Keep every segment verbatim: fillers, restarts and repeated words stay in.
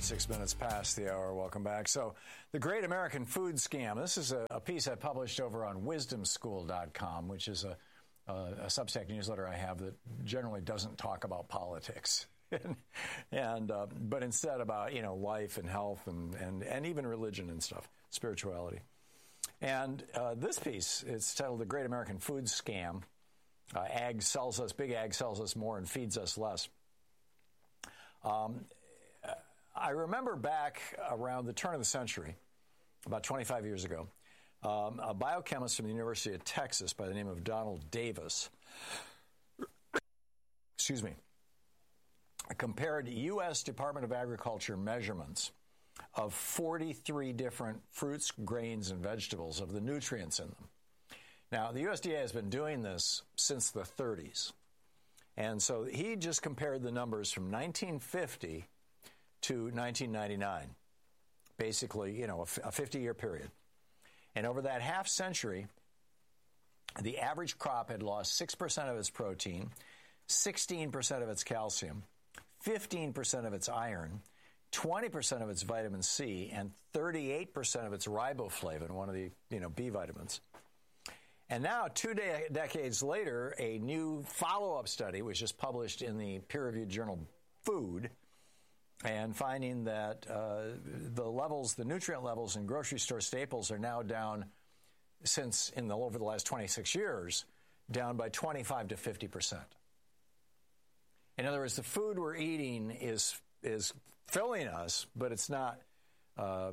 six minutes past the hour. Welcome back. So, the Great American Food Scam. This is a, a piece I published over on wisdom school dot com, which is a, a, a Substack newsletter I have that generally doesn't talk about politics. and uh, but instead about, you know, life and health and, and, and even religion and stuff, spirituality. And uh, this piece, it's titled The Great American Food Scam. Uh, ag sells us, big ag sells us more and feeds us less. Um, I remember back around the turn of the century, about twenty-five years ago, um, a biochemist from the University of Texas by the name of Donald Davis, excuse me, compared U S Department of Agriculture measurements of forty-three different fruits, grains, and vegetables of the nutrients in them. Now, the U S D A has been doing this since the thirties. And so he just compared the numbers from nineteen fifty to nineteen ninety-nine, basically, you know, a fifty-year period. And over that half century, the average crop had lost six percent of its protein, sixteen percent of its calcium, fifteen percent of its iron, twenty percent of its vitamin C, and thirty-eight percent of its riboflavin, one of the, you know, B vitamins. And now, two de- decades later, a new follow-up study was just published in the peer-reviewed journal Food, and finding that uh, the levels, the nutrient levels in grocery store staples are now down, since in the over the last twenty-six years, down by twenty-five to fifty percent. In other words, the food we're eating is is filling us, but it's not uh,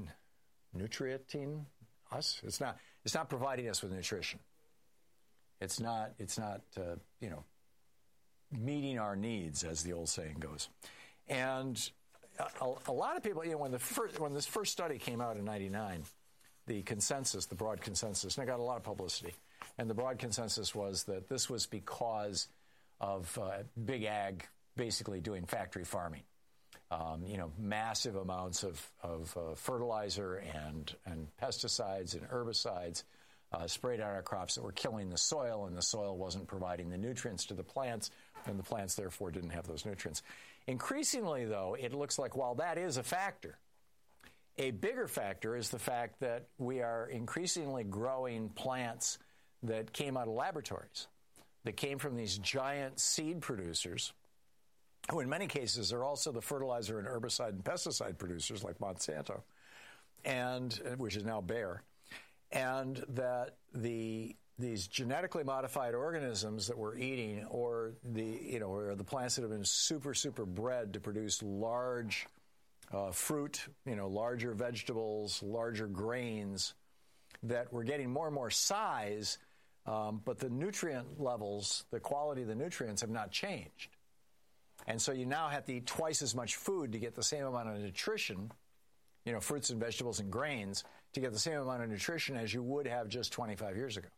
nutrienting us. It's not. It's not providing us with nutrition. It's not. It's not. Uh, you know, meeting our needs, as the old saying goes. And a, a lot of people, you know, when the first, when this first study came out in ninety-nine, the consensus, the broad consensus, and it got a lot of publicity, and the broad consensus was that this was because of uh, big ag basically doing factory farming. Um, you know, massive amounts of, of uh, fertilizer and, and pesticides and herbicides uh, sprayed on our crops that were killing the soil, and the soil wasn't providing the nutrients to the plants, and the plants, therefore, didn't have those nutrients. Increasingly, though, it looks like while that is a factor, a bigger factor is the fact that we are increasingly growing plants that came out of laboratories, that came from these giant seed producers, who in many cases are also the fertilizer and herbicide and pesticide producers like Monsanto, and which is now Bayer, and that the these genetically modified organisms that we're eating, or the you know, or the plants that have been super super bred to produce large uh, fruit, you know, larger vegetables, larger grains, that we're getting more and more size, um, but the nutrient levels, the quality of the nutrients have not changed. And so you now have to eat twice as much food to get the same amount of nutrition, you know, fruits and vegetables and grains, to get the same amount of nutrition as you would have just twenty-five years ago.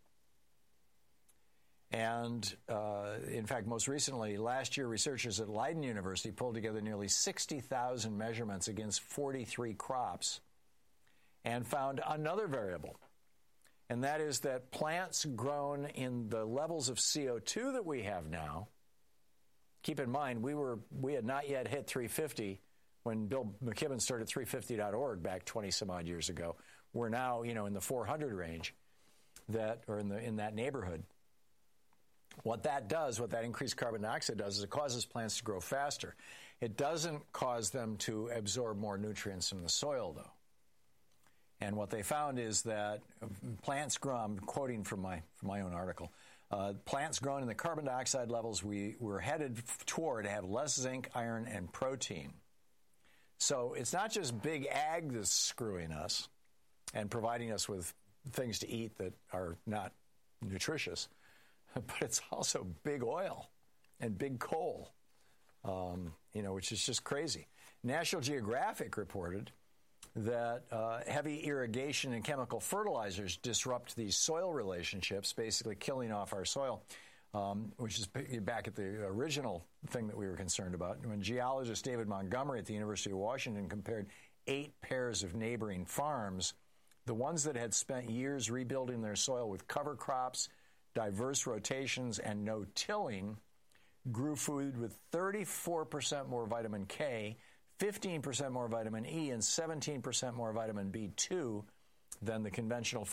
And, uh, in fact, most recently, last year, researchers at Leiden University pulled together nearly sixty thousand measurements against forty-three crops and found another variable, and that is that plants grown in the levels of C O two that we have now. Keep in mind, we were we had not yet hit three fifty when Bill McKibben started three fifty dot org back twenty some odd years ago. We're now, you know, in the four hundred range, that or in the in that neighborhood. What that does, what that increased carbon dioxide does, is it causes plants to grow faster. It doesn't cause them to absorb more nutrients from the soil, though. And what they found is that plants grow, I'm quoting from my from my own article, uh, plants grown in the carbon dioxide levels we were headed toward have less zinc, iron, and protein. So it's not just big ag that's screwing us and providing us with things to eat that are not nutritious, but it's also big oil and big coal, um, you know, which is just crazy. National Geographic reported that uh, heavy irrigation and chemical fertilizers disrupt these soil relationships, basically killing off our soil, um, which is back at the original thing that we were concerned about. When geologist David Montgomery at the University of Washington compared eight pairs of neighboring farms, the ones that had spent years rebuilding their soil with cover crops, diverse rotations, and no tilling grew food with thirty-four percent more vitamin K, fifteen percent more vitamin E and seventeen percent more vitamin B two than the conventional